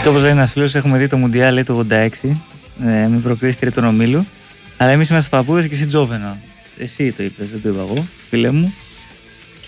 Και όπως λέει ένας φίλος, έχουμε δει το Μουντιάλ το 86 με προκρίσεις τρίτων ομίλου. Αλλά εμείς είμαστε παππούδες και εσύ τζόβενο. Εσύ το είπες, δεν το είπα εγώ, φίλε μου.